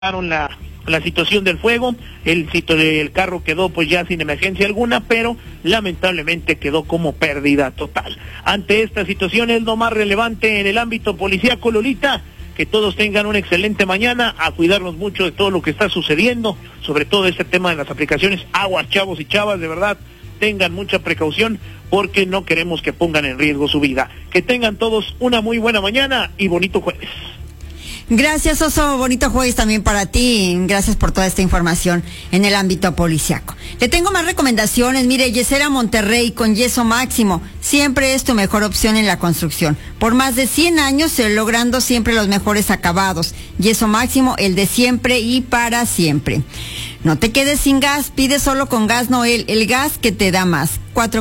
la situación del fuego, el carro quedó pues ya sin emergencia alguna, pero lamentablemente quedó como pérdida total. Ante esta situación es lo más relevante en el ámbito policíaco, Lolita, que todos tengan una excelente mañana, a cuidarnos mucho de todo lo que está sucediendo, sobre todo este tema de las aplicaciones, aguas chavos y chavas, de verdad, tengan mucha precaución porque no queremos que pongan en riesgo su vida. Que tengan todos una muy buena mañana y bonito jueves. Gracias, Oso, bonito jueves también para ti, gracias por toda esta información en el ámbito policiaco. Le tengo más recomendaciones, mire, Yesera Monterrey con yeso máximo, siempre es tu mejor opción en la construcción, por más de 100 años logrando siempre los mejores acabados, yeso máximo, el de siempre y para siempre. No te quedes sin gas, pide solo con Gas Noel, el gas que te da más.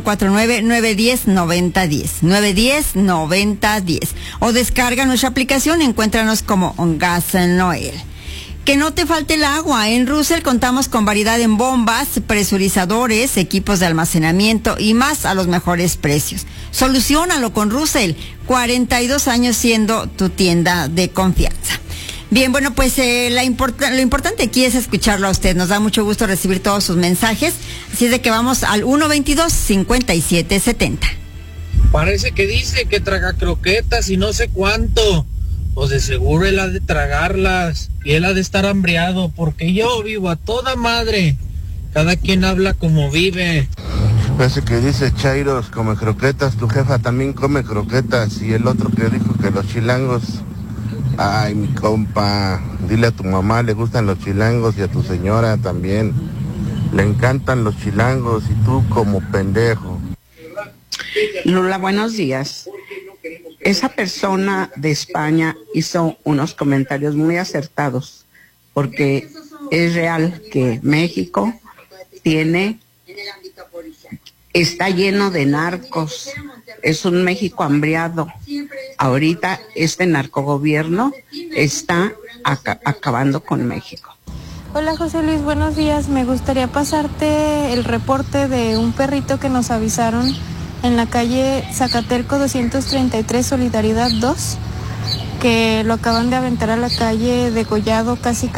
449-910-9010. 910-9010. O descarga nuestra aplicación, encuéntranos como Gas Noel. Que no te falte el agua. En Russell contamos con variedad en bombas, presurizadores, equipos de almacenamiento y más a los mejores precios. Soluciónalo con Russell. 42 años siendo tu tienda de confianza. Bien, bueno, pues lo importante aquí es escucharlo a usted. Nos da mucho gusto recibir todos sus mensajes. Así es de que vamos al 122-5770. Parece que dice que traga croquetas y no sé cuánto. Pues de seguro él ha de tragarlas y él ha de estar hambriado, porque yo vivo a toda madre. Cada quien habla como vive. Parece que dice Chairos come croquetas, tu jefa también come croquetas. Y el otro que dijo que los chilangos... Ay, mi compa, dile a tu mamá, le gustan los chilangos y a tu señora también. Le encantan los chilangos y tú como pendejo. Lula, buenos días. Esa persona de España hizo unos comentarios muy acertados, porque es real que México está lleno de narcos. Es un México hambriado. Ahorita este narcogobierno está acabando con México. Hola José Luis, buenos días. Me gustaría pasarte el reporte de un perrito que nos avisaron en la calle Zacaterco 233 Solidaridad 2, que lo acaban de aventar a la calle degollado casi,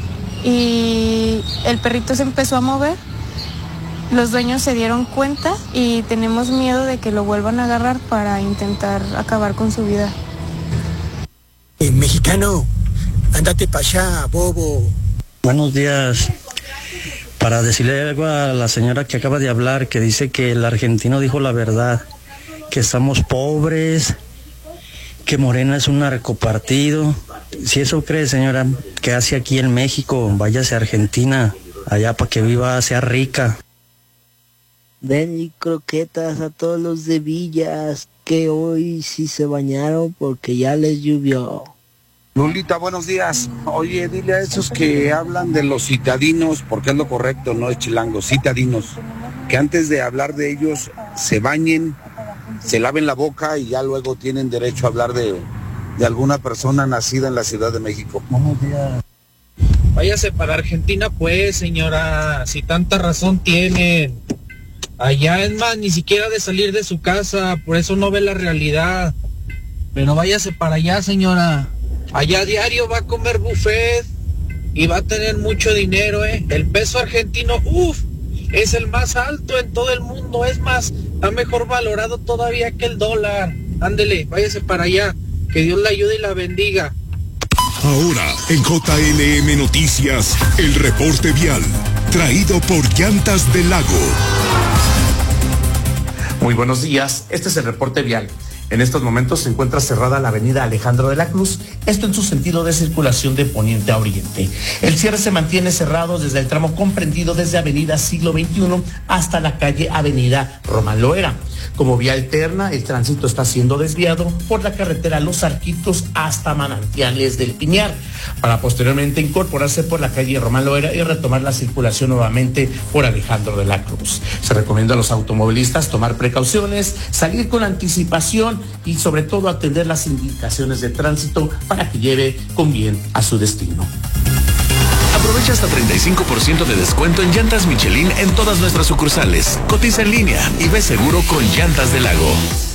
y el perrito se empezó a mover. Los dueños se dieron cuenta y tenemos miedo de que lo vuelvan a agarrar para intentar acabar con su vida. Mexicano, ándate para allá, bobo. Buenos días. Para decirle algo a la señora que acaba de hablar, que dice que el argentino dijo la verdad, que estamos pobres, que Morena es un narcopartido. Si eso cree, señora, ¿qué hace aquí en México? Váyase a Argentina, allá para que viva, sea rica. Den y croquetas a todos los de Villas, que hoy sí se bañaron porque ya les llovió. Lulita, buenos días. Oye, dile a esos que hablan de los citadinos, porque es lo correcto, no es chilangos, citadinos, que antes de hablar de ellos se bañen, se laven la boca y ya luego tienen derecho a hablar de alguna persona nacida en la Ciudad de México. Buenos días. Váyase para Argentina pues, señora, si tanta razón tienen. Allá es más, ni siquiera de salir de su casa, por eso no ve la realidad. Pero váyase para allá, señora. Allá a diario va a comer buffet y va a tener mucho dinero, ¿eh? El peso argentino, es el más alto en todo el mundo. Es más, está mejor valorado todavía que el dólar. Ándele, váyase para allá. Que Dios la ayude y la bendiga. Ahora, en JLM Noticias, el reporte vial, traído por Llantas del Lago. Muy buenos días, este es el reporte vial. En estos momentos se encuentra cerrada la avenida Alejandro de la Cruz, esto en su sentido de circulación de poniente a oriente. El cierre se mantiene cerrado desde el tramo comprendido desde avenida Siglo XXI hasta la calle Avenida Román Loera. Como vía alterna, el tránsito está siendo desviado por la carretera Los Arquitos hasta Manantiales del Piñar, para posteriormente incorporarse por la calle Román Loera y retomar la circulación nuevamente por Alejandro de la Cruz. Se recomienda a los automovilistas tomar precauciones, salir con anticipación y sobre todo atender las indicaciones de tránsito para que lleve con bien a su destino. Aprovecha hasta 35% de descuento en llantas Michelin en todas nuestras sucursales. Cotiza en línea y ve seguro con Llantas del Lago.